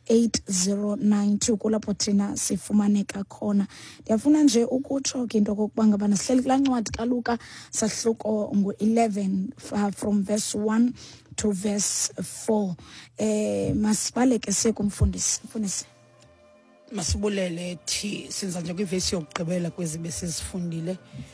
8092 kulapho thina sifumaneka khona. Ndiyafuna nje ukutsho ke into kokuba ngabana sihleli kulaa ncwadi kaLuka sahluko ngu-11 from verse 1 to verse 4. Masibaleke siye kumfundisi. Mfundisi. Masibulele thi sinza nje kwivesi yokugqibela kwezi besizifundile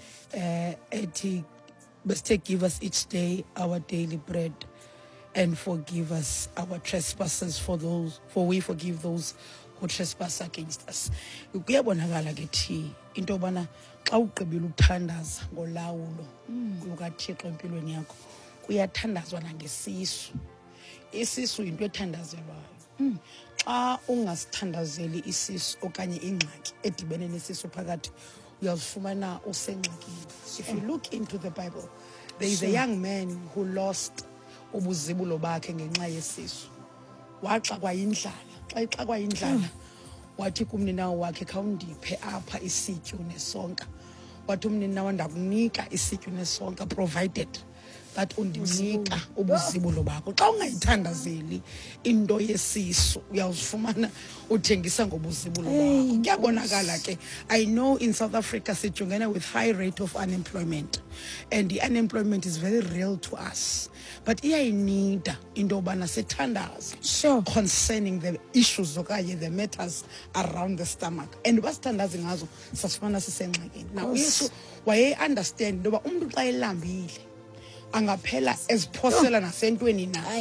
ethi besithe give us each day our daily bread and forgive us our trespasses for we forgive those who trespass against us. Kuyabonakala ke thi into yobana xa ugqibile ukuthandaza ngolawulo lukaThixo empilweni yakho kuyathandazwa nangesisu. Isisu into ethandazelwayo. Xa ungasithandazeli isisu okanye ingxaki edibene nesisu phakathi uyazifumana usengxakini. If you look into the Bible, there is a young man who lost ubuzibulo bakhe ngenxa yesisu. Waxakwa yindlala. Xa exakwa yindlala wathi kumninawo wakhe khawundiphe apha isityu nesonka. Wathi umninawo ndakunika isityu nesonka provided that undinika ubuzibulo bakho. Xa ungayithandazeli into yesisu uyawuzifumana uthengisa ngobuzibulo bakho. Kuyabonakala ke. I know in South Africa sijongena with high rate of unemployment, and the unemployment is very real to us, but iyayinida into yobana sithandaze concerning the issues okanye the matters around the stomach, and basithandaze ngazo sasifana sisengxakini. Now uYesu waye understand into yoba umuntu xa elambile angaphela eziphosela nasentweni na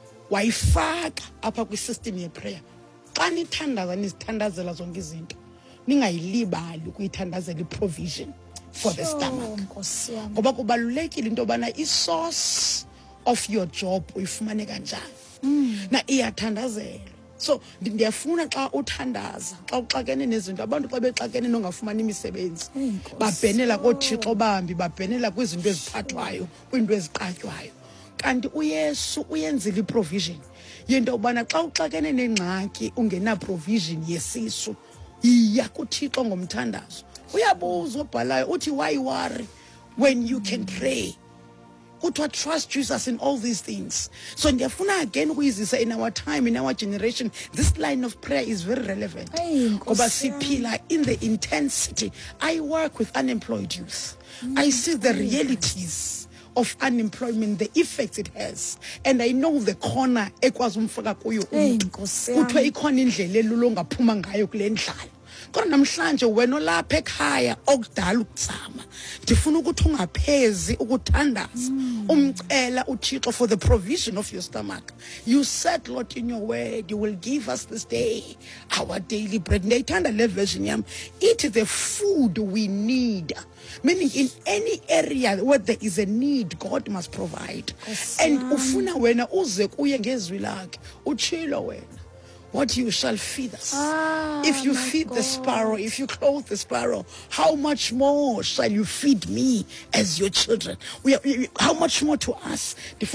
wayifaka apha kwi-system ye-prayer. Xa nithandaza nizithandazela zonke izinto ningayilibali ukuyithandazela i-provision for the stomach, ngoba kubalulekile into yobana i-source of your job uyifumane kanjani na iyathandazelwa. So ndiyafuna xa uthandaza, xa uxakene nezinto, abantu xa bexakene nongafumani imisebenzi babhenela koothixo bambi, babhenela kwizinto eziphathwayo, kwiinto eziqatywayo. Kanti uYesu uyenzile i-provision yento yobana xa uxakene nengxaki ungena provision yesisu, yiya kuThixo ngomthandazo. Uyabuza obhalayo uthi why worry when you can pray? Kuthiwa trust Jesus in all these things. So ndiyafuna again ukuyizisa in our time, in our generation, this line of prayer is very relevant. Ngoba siphila in the intensity. I work with unemployed youth. I see the realities of unemployment, the effects it has, and I know the corner ekwazi umfaka kuyo umuntu. Kuthiwa ikhona indlela elula ongaphuma ngayo kule ndlala. Kodwa namhlanje wena olapha ekhaya okudala ukuzama, ndifuna ukuthi ungaphezi ukuthandaza umcela uThixo for the provision of your stomach. You said, Lord, in your word, you will give us this day our daily bread. Ndiyayithanda le version yam. It is the food we need. Meaning in any area where there is a need, God must provide. And ufuna wena uze kuye ngezwi lakhe utshilo wena what you shall feed us. If you feed the sparrow, if you clothe the sparrow, how much more shall you feed me as your children? How much more to us?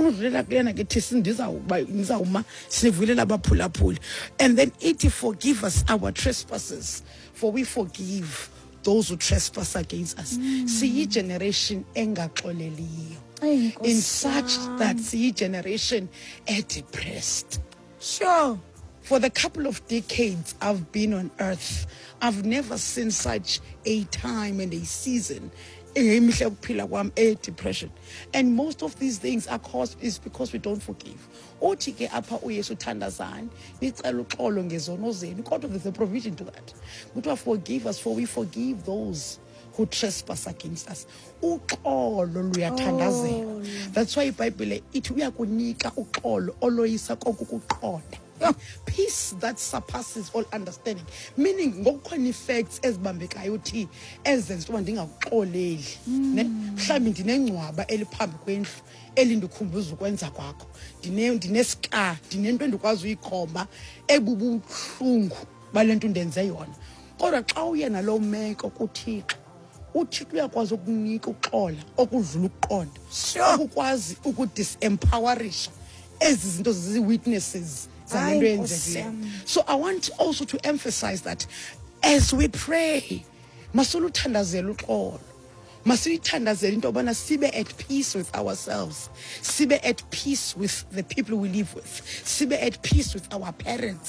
And then it forgive us our trespasses, for we forgive those who trespass against us. See generation engaxoleliyo. In such that see generation depressed. Sure. For the couple of decades I've been on earth, I've never seen such a time and a season, depression. And most of these things are caused is because we don't forgive. Othi ke apha uYesu thandazani nicela uxolo ngezono zenu, kodwa there's a provision to that. Kuthiwa forgive us, for we forgive those who trespass against us. Uxolo luyathandazelwa. That's why iBhayibhile ithi uyakunika uxolo oloyisa konke ukuqonda. Peace that surpasses all understanding. Meaning ngokukhona effects ezibambekayo uthi ezenza uba ndingakuxoleli. Mhlawumbi ndinengcwaba eliphambi kwendlu elindikhumbuza ukwenza kwakho. Ndineska, ndinento endikwazi uyikhomba ebubuhlungu balento ndenze yona. Kodwa xa uye nalo meko kuThixo, uThixo uyakwazi ukunika uxola okudlula ukuqonda. Ukwazi ukudisempowerish ezi zinto zizi-witnesses. So I want also to emphasize that as we pray, masuluthandazela uxolo. Masiyithandazele into yobana sibe at peace with ourselves, sibe at peace with the people we live with, sibe at peace with our parents.